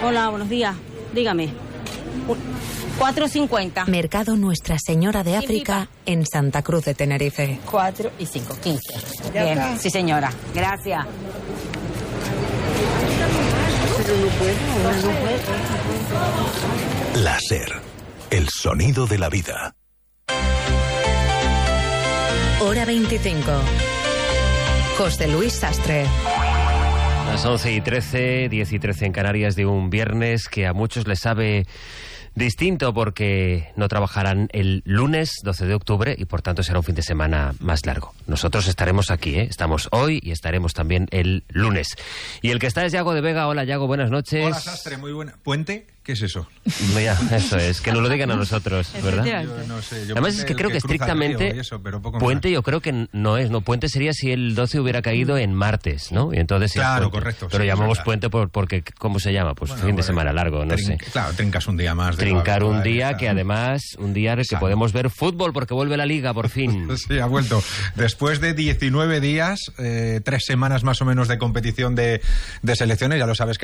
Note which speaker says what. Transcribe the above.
Speaker 1: Hola, buenos días. Dígame. 4,50.
Speaker 2: Mercado Nuestra Señora de África en Santa Cruz de Tenerife.
Speaker 1: 4 y 5, 15. Bien, sí señora. Gracias.
Speaker 3: La SER, el sonido de la vida.
Speaker 2: Hora 25. José Luis Sastre.
Speaker 4: Las 11:13, 10:13 en Canarias de un viernes que a muchos les sabe distinto porque no trabajarán el lunes 12 de octubre y por tanto será un fin de semana más largo. Nosotros estaremos aquí, estamos hoy y estaremos también el lunes. Y el que está es Yago de Vega. Hola Yago, buenas noches.
Speaker 5: Hola Sastre, muy buena. ¿Puente? ¿Qué es eso?
Speaker 4: Mira, eso es, que nos lo digan a nosotros, ¿verdad?
Speaker 5: Yo no sé.
Speaker 4: Además es que creo que estrictamente puente yo creo que no es, no, puente sería si el 12 hubiera caído en martes, ¿no? Y entonces
Speaker 5: claro, correcto.
Speaker 4: Pero
Speaker 5: sí,
Speaker 4: llamamos puente porque, ¿cómo se llama? Pues bueno, fin de semana largo, no sé.
Speaker 5: Claro, trincas un día más.
Speaker 4: Trincar un día que además, un día en el que podemos ver fútbol porque vuelve la Liga por fin.
Speaker 5: Sí, ha vuelto. Después de 19 días, 3 semanas más o menos de competición de selecciones, ya lo sabes que